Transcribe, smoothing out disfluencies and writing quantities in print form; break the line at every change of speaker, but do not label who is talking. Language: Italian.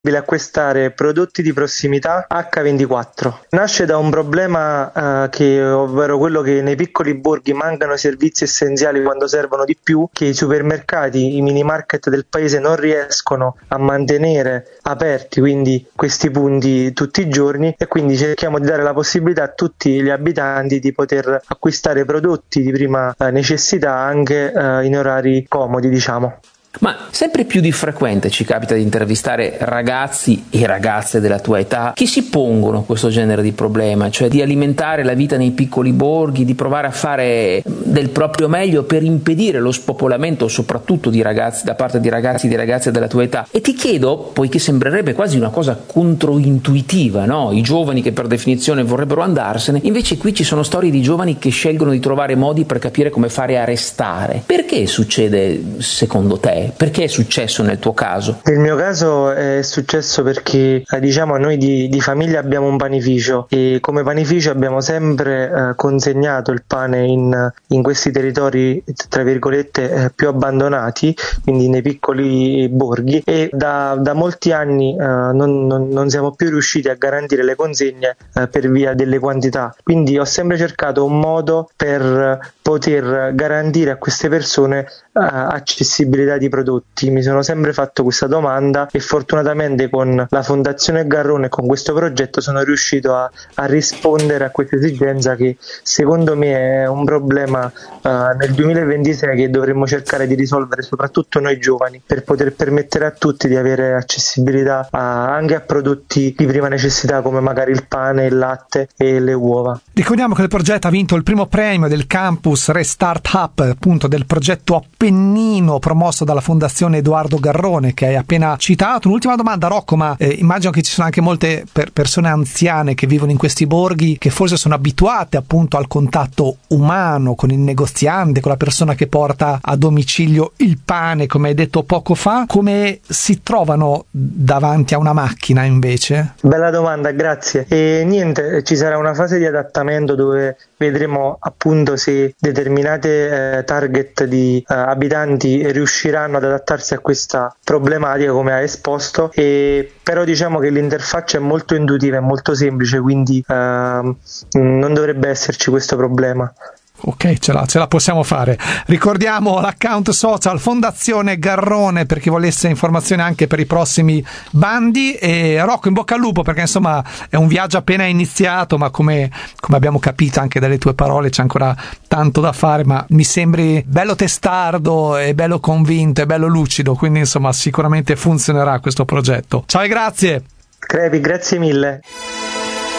acquistare prodotti di prossimità H24. Nasce da un problema ovvero quello che nei piccoli borghi mancano servizi essenziali quando servono di più, che i supermercati, i mini market del paese non riescono a mantenere aperti quindi questi punti tutti i giorni, e quindi cerchiamo di dare la possibilità a tutti gli abitanti di poter acquistare prodotti di prima necessità anche in orari comodi, diciamo.
Ma sempre più di frequente ci capita di intervistare ragazzi e ragazze della tua età che si pongono questo genere di problema, cioè di alimentare la vita nei piccoli borghi, di provare a fare del proprio meglio per impedire lo spopolamento soprattutto di ragazzi, da parte di ragazzi e di ragazze della tua età. E ti chiedo, poiché sembrerebbe quasi una cosa controintuitiva, no? I giovani che per definizione vorrebbero andarsene, invece qui ci sono storie di giovani che scelgono di trovare modi per capire come fare a restare. Perché succede secondo te? Perché è successo nel tuo caso?
Nel mio caso è successo perché diciamo noi di famiglia abbiamo un panificio, e come panificio abbiamo sempre consegnato il pane in questi territori tra virgolette più abbandonati, quindi nei piccoli borghi, e da molti anni non siamo più riusciti a garantire le consegne per via delle quantità, quindi ho sempre cercato un modo per poter garantire a queste persone accessibilità di prodotti. Mi sono sempre fatto questa domanda e fortunatamente con la Fondazione Garrone e con questo progetto sono riuscito a rispondere a questa esigenza, che secondo me è un problema nel 2026 che dovremmo cercare di risolvere, soprattutto noi giovani, per poter permettere a tutti di avere accessibilità anche a prodotti di prima necessità come magari il pane, il latte e le uova.
Ricordiamo che il progetto ha vinto il primo premio del Campus Restart Up, appunto del progetto Appennino promosso dalla Fondazione Edoardo Garrone, che hai appena citato. Un'ultima domanda, Rocco, ma immagino che ci sono anche molte persone anziane che vivono in questi borghi, che forse sono abituate appunto al contatto umano con il negoziante, con la persona che porta a domicilio il pane, come hai detto poco fa. Come si trovano davanti a una macchina invece?
Bella domanda, grazie. E niente, ci sarà una fase di adattamento dove vedremo appunto se determinate target di abitanti riusciranno ad adattarsi a questa problematica come hai esposto, però diciamo che l'interfaccia è molto intuitiva, è molto semplice, quindi non dovrebbe esserci questo problema.
Ok, ce la possiamo fare. Ricordiamo l'account social Fondazione Garrone per chi volesse informazioni anche per i prossimi bandi. E Rocco, in bocca al lupo, perché insomma è un viaggio appena iniziato, ma come abbiamo capito anche dalle tue parole c'è ancora tanto da fare, ma mi sembri bello testardo e bello convinto e bello lucido, quindi insomma sicuramente funzionerà questo progetto. Ciao e grazie.
Crepi, grazie mille.